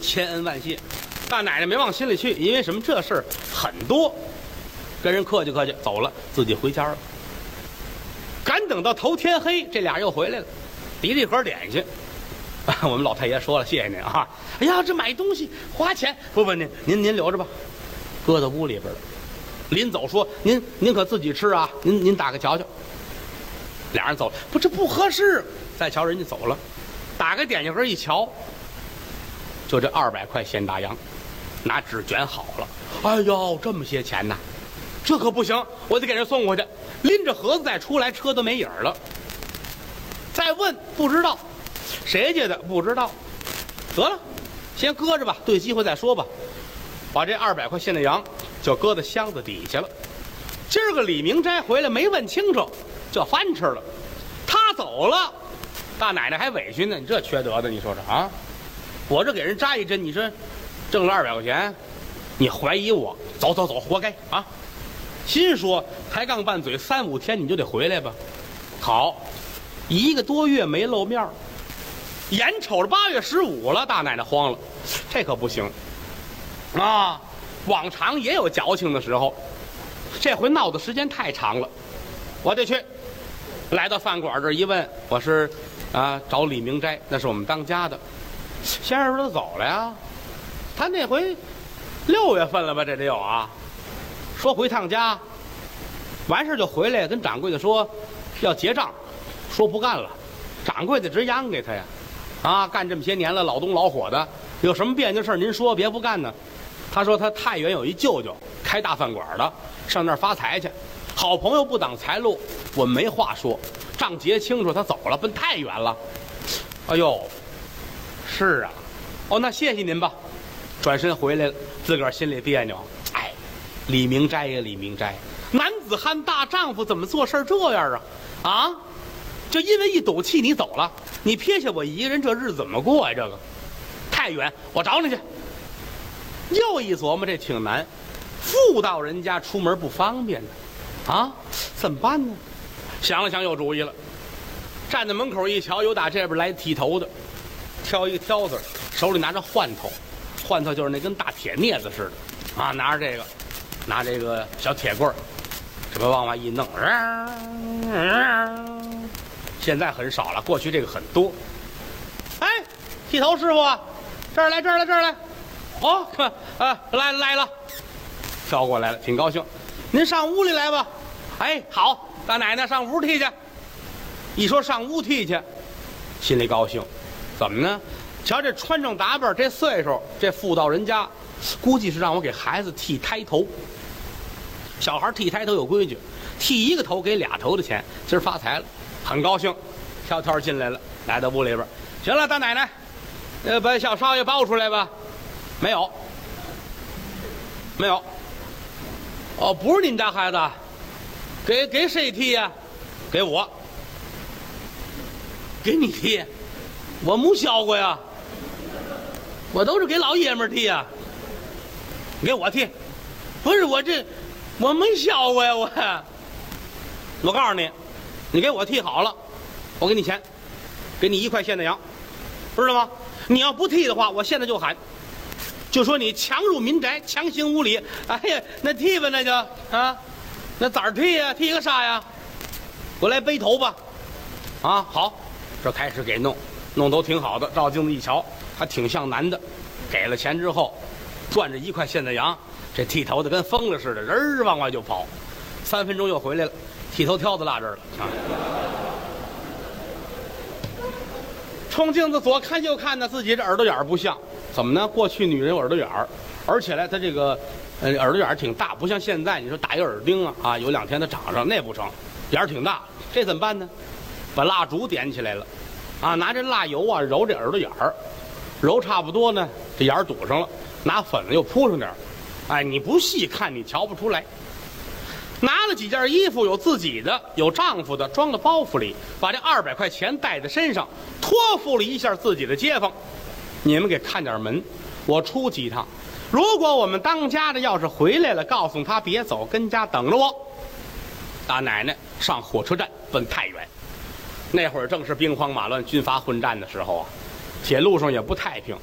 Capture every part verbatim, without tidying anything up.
千恩万谢。大奶奶没往心里去，因为什么？这事儿很多，跟人客气客气走了，自己回家了。赶等到头天黑，这俩又回来了，提着一盒点心。我们老太爷说了，谢谢您啊！哎呀，这买东西花钱，不不，您您您留着吧，搁到屋里边了。临走说：“您您可自己吃啊，您您打开瞧瞧。”俩人走，不这不合适。再瞧人家走了，打开点心盒一瞧，就这二百块现大洋，拿纸卷好了。哎呦，这么些钱呐，这可不行，我得给人送回去。拎着盒子再出来，车都没影了。再问不知道，谁家的不知道，得了，先搁着吧，对机会再说吧。把这二百块现大洋就搁在箱子底下了。今儿个李明斋回来没问清楚，就翻吃了。他走了，大奶奶还委屈呢。你这缺德的，你说说啊！我这给人扎一针，你说挣了二百块钱，你怀疑我？走走走，活该啊！心说才刚拌嘴，三五天你就得回来吧。好，一个多月没露面，眼瞅着八月十五了，大奶奶慌了，这可不行啊！往常也有矫情的时候，这回闹的时间太长了，我得去。来到饭馆这儿一问，我是啊找李明斋，那是我们当家的。先生说他走了呀，他那回六月份了吧，这得有啊。说回趟家，完事就回来跟掌柜的说要结账，说不干了，掌柜的直央给他呀，啊，干这么些年了，老东老伙的，有什么别扭事您说，别不干呢。他说他太原有一舅舅开大饭馆的，上那儿发财去，好朋友不挡财路，我们没话说，账结清楚，他走了，奔太原了。哎呦，是啊，哦，那谢谢您吧。转身回来了，自个儿心里别扭。哎，李明斋呀，李明斋，男子汉大丈夫怎么做事这样啊？啊，就因为一赌气你走了，你撇下我一个人，这日子怎么过呀？这个太远，我找你去。又一琢磨，这挺难，妇道人家出门不方便呢，啊，怎么办呢？想了想，有主意了。站在门口一瞧，有打这边来剃头的，挑一个挑子，手里拿着换头，换头就是那跟大铁镊子似的，啊，拿着这个，拿这个小铁棍儿，这么往外一弄，现在很少了，过去这个很多。哎，剃头师傅啊，这儿来，这儿来，这儿来。哦，啊，来来了，跳过来了，挺高兴。您上屋里来吧。哎，好，大奶奶上屋剃去。一说上屋剃去，心里高兴。怎么呢？瞧这穿上打扮，这岁数，这妇道人家，估计是让我给孩子剃胎头。小孩剃胎头有规矩，剃一个头给俩头的钱。今儿发财了，很高兴，跳跳进来了，来到屋里边。行了，大奶奶，呃，把小少爷抱出来吧。没有，没有。哦，不是您家孩子，给给谁剃呀？给我，给你剃，我没小过呀，我都是给老爷们儿剃呀。给我剃，不是我这，我没小过呀，我。我告诉你，你给我剃好了，我给你钱，给你一块现大洋，知道吗？你要不剃的话，我现在就喊。就说你强入民宅，强行无礼。哎呀，那剃吧，那就啊，那咋剃呀？剃个啥呀？我来背头吧。啊，好，这开始给弄，弄都挺好的。照镜子一瞧，还挺像男的。给了钱之后，攥着一块现大洋，这剃头的跟疯了似的，人儿往外就跑。三分钟又回来了，剃头挑子落这儿了啊。冲镜子左看右看呢，自己这耳朵眼儿不像。怎么呢？过去女人有耳朵眼儿，而且呢，她这个呃耳朵眼儿挺大，不像现在你说打一个耳钉啊啊，有两天它长上那不成，眼儿挺大。这怎么办呢？把蜡烛点起来了，啊，拿这蜡油啊揉这耳朵眼儿，揉差不多呢，这眼儿堵上了，拿粉又铺上点儿，哎，你不细看你瞧不出来。拿了几件衣服，有自己的，有丈夫的，装到包袱里，把这二百块钱带在身上，托付了一下自己的街坊。你们给看点门，我出去一趟。如果我们当家的要是回来了，告诉他别走，跟家等着我。大奶奶上火车站奔太原。那会儿正是兵荒马乱、军阀混战的时候啊，铁路上也不太平。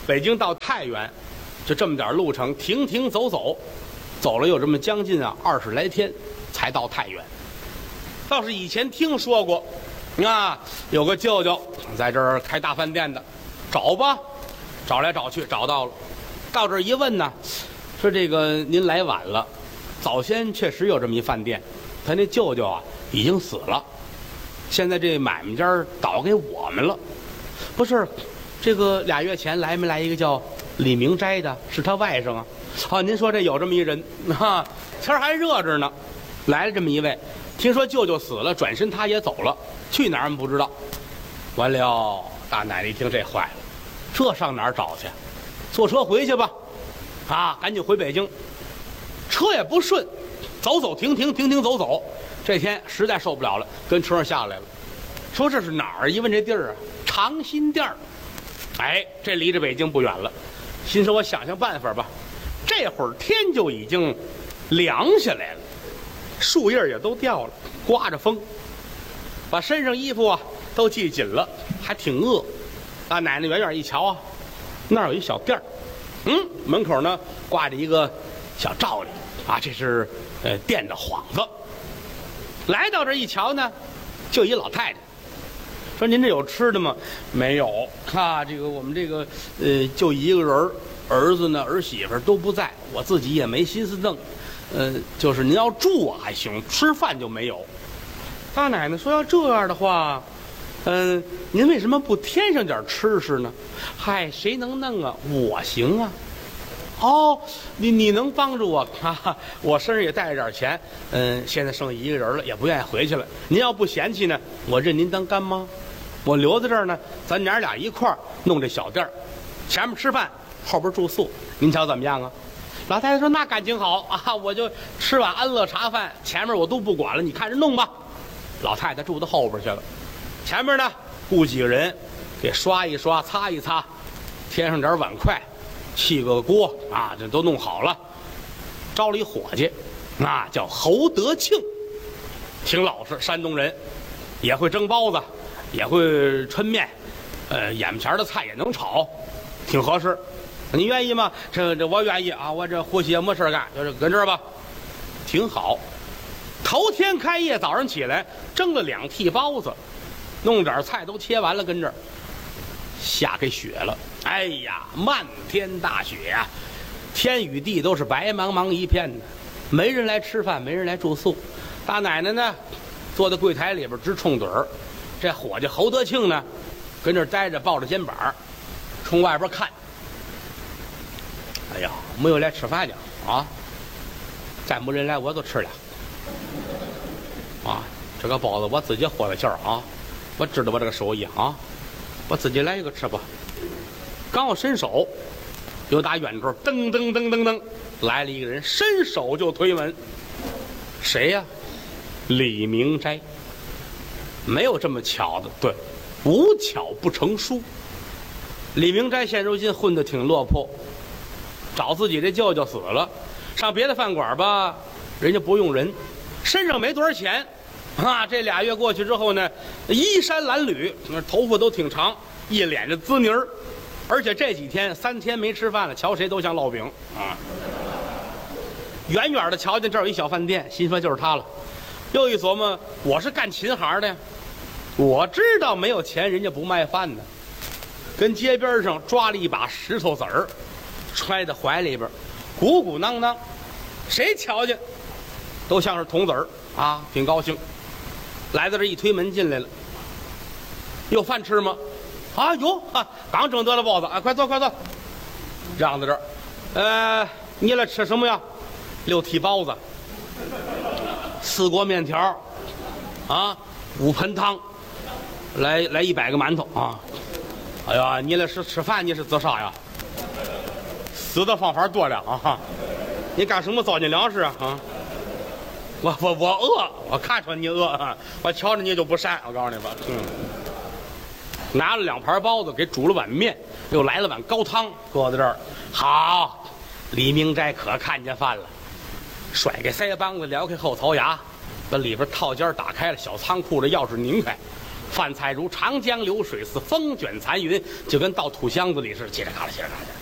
北京到太原，就这么点路程，停停走走，走了有这么将近啊二十来天，才到太原。倒是以前听说过，啊，有个舅舅在这儿开大饭店的，找吧，找来找去找到了，到这儿一问呢，说这个您来晚了，早先确实有这么一饭店，他那舅舅啊已经死了，现在这买卖家倒给我们了。不是，这个俩月前来没来一个叫李明斋的，是他外甥啊。啊，您说这有这么一人啊，天还热着呢，来了这么一位，听说舅舅死了，转身他也走了，去哪儿不知道。完了，大奶奶一听这坏了，这上哪儿找去？坐车回去吧，啊，赶紧回北京。车也不顺，走走停停停停走走，这天实在受不了了，跟车上下来了，说这是哪儿？一问这地儿啊，长辛店儿。哎，这离着北京不远了，心说我想想办法吧。这会儿天就已经凉下来了，树叶也都掉了，刮着风，把身上衣服啊都系紧了，还挺饿。大奶奶远远一瞧啊，那儿有一小店儿，嗯，门口呢挂着一个小罩里啊，这是呃店的幌子。来到这一瞧呢，就一老太太，说您这有吃的吗？没有啊，这个我们这个呃就一个人儿。儿子呢，儿媳妇都不在，我自己也没心思弄，呃，就是您要住啊还行，吃饭就没有。大奶奶说要这样的话，嗯、呃，您为什么不添上点吃食呢？嗨，谁能弄啊？我行啊。哦，你你能帮助我啊？我身上也带着点钱，嗯、呃，现在剩一个人了，也不愿意回去了。您要不嫌弃呢，我认您当干妈，我留在这儿呢，咱娘俩一块儿弄这小店儿，前面吃饭。后边住宿，您瞧怎么样啊？老太太说：“那感情好啊，我就吃碗安乐茶饭，前面我都不管了，你看着弄吧。”老太太住到后边去了，前面呢雇几个人给刷一刷、擦一擦，添上点碗筷，砌个锅啊，这都弄好了。招了一伙计，那叫侯德庆，挺老实，山东人，也会蒸包子，也会抻面，呃，眼前的菜也能炒，挺合适。你愿意吗？这这我愿意啊！我这呼吸也没事干，就是跟这儿吧，挺好。头天开业，早上起来蒸了两屉包子，弄点菜都切完了，跟这儿下给雪了。哎呀，漫天大雪呀、啊，天与地都是白茫茫一片的，没人来吃饭，没人来住宿。大奶奶呢，坐在柜台里边直冲盹儿。这伙计侯德庆呢，跟这儿待着，抱着肩膀，冲外边看。哎呀，没有来吃饭的啊！再没人来，我就吃了。啊，这个包子我自己豁了劲儿啊！我知道我这个手艺啊，我自己来一个吃吧。刚要伸手，又打远处噔噔噔噔噔来了一个人，伸手就推门。谁呀、啊？李明斋。没有这么巧的，对，无巧不成书。李明斋现如今混得挺落魄。找自己这舅舅死了，上别的饭馆吧，人家不用人，身上没多少钱，啊，这俩月过去之后呢，衣衫褴褛，那头发都挺长，一脸的滋泥儿，而且这几天三天没吃饭了，瞧谁都像烙饼啊。远远的瞧见这儿有一小饭店，心说就是他了。又一琢磨，我是干琴行的呀，我知道没有钱人家不卖饭的，跟街边上抓了一把石头子儿。揣在怀里边，鼓鼓囊囊，谁瞧见都像是铜子儿啊，挺高兴。来到这一推门进来了，有饭吃吗？啊，有啊，刚蒸得了包子啊，快坐快坐。让在这儿，呃，你来吃什么呀？六屉包子，四锅面条，啊，五盆汤，来来一百个馒头啊。哎呀，你来是吃饭，你是自杀呀？死的方法多了啊！你干什么糟践粮食啊？啊！我我我饿，我看出你饿啊！我瞧着你就不善，我告诉你吧，嗯。拿了两盘包子，给煮了碗面，又来了碗高汤，搁在这儿。好，李明斋可看见饭了，甩开腮帮子，撩开后槽牙，把里边套间打开了，小仓库的钥匙拧开， 饭菜如长江流水，似风卷残云，就跟到土箱子里似的，叽里嘎啦，叽里嘎啦。